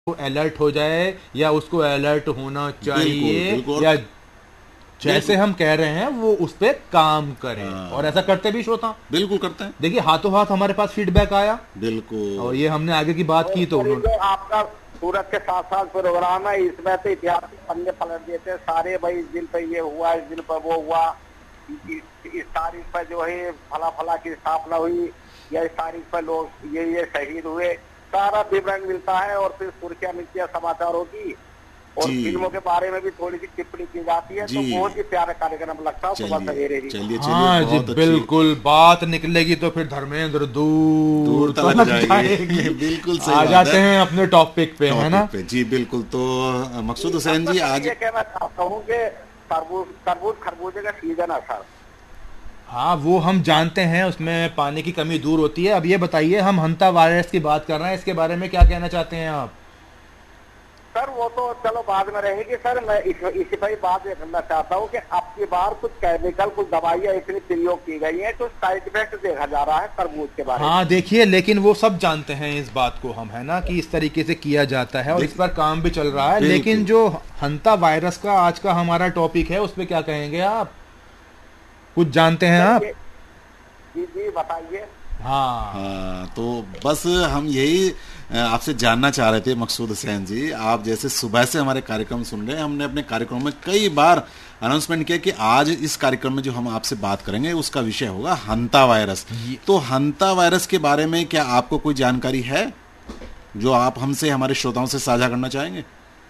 Alert हो जाए या उसको अलर्ट होना चाहिए, बिल्कुल या जैसे बिल्कुल। हम कह रहे हैं वो उस पे काम करे। और ऐसा हाँ, करते भी श्रोता। बिल्कुल करते हैं। देखिए हाथों हाथ हमारे पास फीडबैक आया और बिल्कुल। ये हमने आगे की बात की तो और ये उन्होंने। जो आपका सूरत के साथ साथ प्रोग्राम है, इसमें तो इतिहास के पन्ने पलट देते हैं सारे, भाई इस दिन पे ये हुआ, इस दिन पर वो हुआ, इस तारीख पर जो है फला फला की स्थापना हुई, या इस तारीख पर लोग ये शहीद हुए, सारा विवरण मिलता है। और फिर सुर्खियां मिलती है समाचारों की, और जी फिल्मों के बारे में भी थोड़ी सी टिप्पणी की जाती है। तो जी। बहुत ही प्यारा कार्यक्रम लगता है सुबह चलिए सवेरे ही। चलिए चलिए, हाँ जी बहुत अच्छी। बिल्कुल, बात निकलेगी तो फिर धर्मेंद्र दूर दूर तक तक जाएगी। जाएगी। बिल्कुल सही आ बात जाते है हैं अपने टॉपिक पे, है ना। टॉपिक पे। जी बिल्कुल। तो मकसूद हुसैन जी, आज ये कहना चाहता हूँ कि तरबूज तरबूज खरबूजे का सीजन है सर। हाँ वो हम जानते हैं, उसमें पानी की कमी दूर होती है। अब ये बताइए, हम हंता वायरस की बात कर रहे हैं, इसके बारे में क्या कहना चाहते हैं आप। सर वो तो चलो बाद में रहेगी सर, मैं इसी पर ही बात ये करना चाहता हूँ कि अब की बार कुछ केमिकल, कुछ दवाइयाँ इतनी प्रयोग की गई हैं, तो साइड इफेक्ट देखा जा रहा है तरबूज के बारे में। हाँ देखिए, लेकिन वो सब जानते हैं इस बात को हम, है ना, कि इस तरीके से किया जाता है और इस पर काम भी चल रहा है। बिल्कुल। लेकिन जो हंता वायरस का आज का हमारा टॉपिक है, उस पर क्या कहेंगे आप, कुछ जानते हैं आप। जी जी बताइए। हाँ हाँ, तो बस हम यही आपसे जानना चाह रहे थे मकसूद हुसैन जी। आप जैसे सुबह से हमारे कार्यक्रम सुन रहे हैं, हमने अपने कार्यक्रम में कई बार अनाउंसमेंट किया कि आज इस कार्यक्रम में जो हम आपसे बात करेंगे उसका विषय होगा हंता वायरस। तो हंता वायरस के बारे में क्या आपको कोई जानकारी है जो आप हमसे, हमारे श्रोताओं से साझा करना चाहेंगे?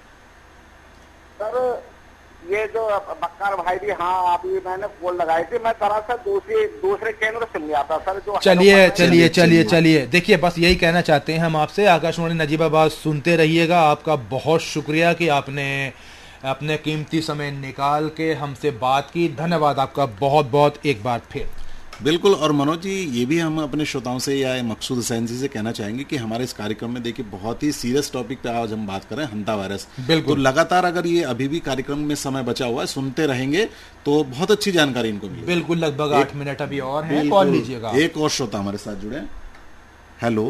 सर ये जो बक्कर भाई भी, हाँ अभी मैंने फोन लगाई थी, मैं दरअसल दूसरे केंद्र से लिया था सर। जो चलिए चलिए चलिए चलिए। चलिए, देखिए बस यही कहना चाहते हैं हम आपसे, आकाशवाणी नजीबाबाद सुनते रहिएगा। आपका बहुत शुक्रिया कि आपने अपने कीमती समय निकाल के हमसे बात की। धन्यवाद आपका बहुत बहुत एक बार फिर। बिल्कुल। और मनोज जी, ये भी हम अपने श्रोताओं से या मकसूद हुसैन जी से कहना चाहेंगे कि हमारे इस कार्यक्रम में देखिए बहुत ही सीरियस टॉपिक पे आज हम बात कर रहे हैं, हंता वायरस। बिल्कुल। तो लगातार अगर ये अभी भी कार्यक्रम में समय बचा हुआ है, सुनते रहेंगे तो बहुत अच्छी जानकारी इनको मिलेगी। बिल्कुल, लगभग 8 मिनट अभी और हैं, बिल्कुल। कॉल लीजिएगा आप। एक और श्रोता हमारे साथ जुड़े हैं। हेलो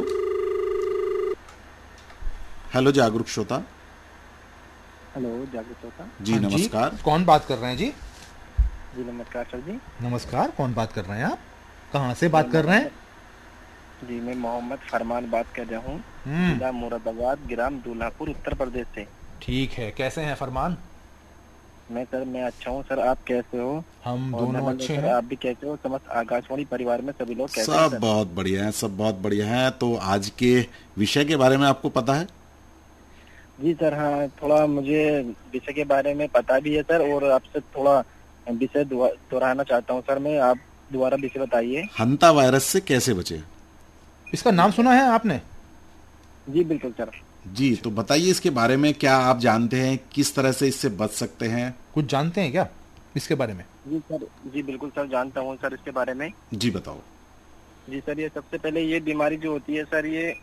हेलो, जागरूक श्रोता। हेलो जागृत होता। जी हाँ नमस्कार। कौन बात कर रहे हैं जी। जी नमस्कार सर जी। नमस्कार, कौन बात कर रहे हैं आप, कहाँ से बात कर रहे हैं। जी मैं मोहम्मद फरमान बात कर रहा हूँ, जिला मुरादाबाद, ग्राम दूल्हापुर, उत्तर प्रदेश से। ठीक है, कैसे हैं फरमान। मैं अच्छा हूँ सर, आप कैसे हो। हम और दोनों अच्छे हैं। आप भी कैसे हो, समस्त आकाशवाणी परिवार में सभी लोग कैसे हैं सब सर? बहुत बढ़िया है, सब बहुत बढ़िया है। तो आज के विषय के बारे में आपको पता है? जी सर, हाँ थोड़ा मुझे विषय के बारे में पता भी है सर, और आपसे थोड़ा विषय दोहराना चाहता हूँ सर मैं। आप दोबारा विषय बताइए। हंता वायरस से कैसे बचे? इसका नाम सुना है आपने। जी बिल्कुल सर। जी, तो बताइए इसके बारे में, क्या आप जानते हैं किस तरह से इससे बच सकते हैं? कुछ जानते हैं क्या इसके बारे में। जी सर, जी बिल्कुल सर, जानता हूँ सर इसके बारे में। जी बताओ। जी सर, ये सबसे पहले ये बीमारी जो होती है सर, ये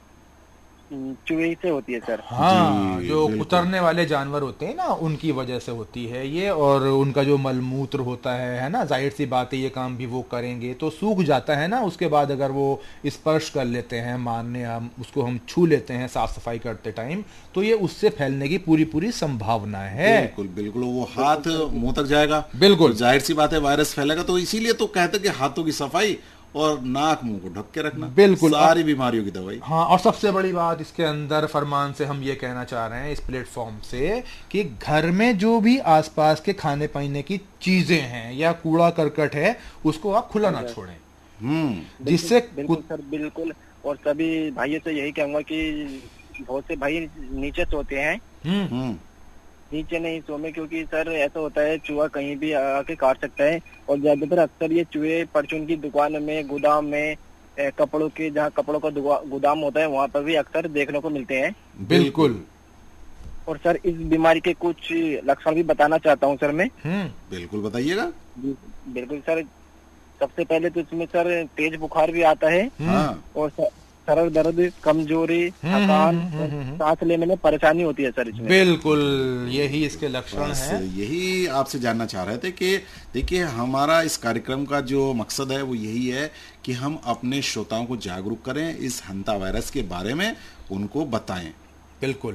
चूहे से होती है सर। हाँ, जी, जो बिल्कुल। कुतरने वाले जानवर होते हैं ना, उनकी वजह से होती है ये। और उनका जो मलमूत्र होता है ना, जाहिर सी बात है ये काम भी वो करेंगे तो सूख जाता है ना। उसके बाद अगर वो स्पर्श कर लेते हैं, मारने हम उसको, हम छू लेते हैं साफ सफाई करते टाइम, तो ये उससे फैलने की पूरी पूरी संभावना है। बिल्कुल बिल्कुल, वो हाथ मुंह तक जाएगा। बिल्कुल। तो जाहिर सी बात है वायरस फैलेगा। तो इसीलिए तो कहते हैं कि हाथों की सफाई और नाक मुंह को ढक के रखना, बिल्कुल। सारी बीमारियों की दवाई। हाँ, और सबसे बड़ी बात इसके अंदर फरमान से हम ये कहना चाह रहे हैं इस प्लेटफॉर्म से, कि घर में जो भी आसपास के खाने पीने की चीजें हैं या कूड़ा करकट है, उसको आप खुला ना छोड़ें, जिससे बिल्कुल सर, बिल्कुल। और सभी भाइयों से यही कहूंगा कि बहुत से भाई नीचे सोते हैं, नीचे नहीं सोमे, क्योंकि सर ऐसा होता है चूहा कहीं भी आके काट सकता है। और ज्यादातर अक्सर ये चूहे परचून की दुकान में, गोदाम में, कपड़ों के, जहाँ कपड़ों का गोदाम होता है वहाँ पर भी अक्सर देखने को मिलते हैं। बिल्कुल। और सर इस बीमारी के कुछ लक्षण भी बताना चाहता हूँ सर मैं। बिल्कुल बताइएगा। बिल्कुल सर। सबसे पहले तो इसमें सर तेज बुखार भी आता है, हाँ। और सर दर्द, कमजोरी, थकान, सांस लेने में परेशानी होती है सर इसमें। बिल्कुल, यही इसके लक्षण बस हैं। यही आपसे जानना चाह रहे थे कि देखिए हमारा इस कार्यक्रम का जो मकसद है वो यही है कि हम अपने श्रोताओं को जागरूक करें, इस हंता वायरस के बारे में उनको बताएं। बिल्कुल।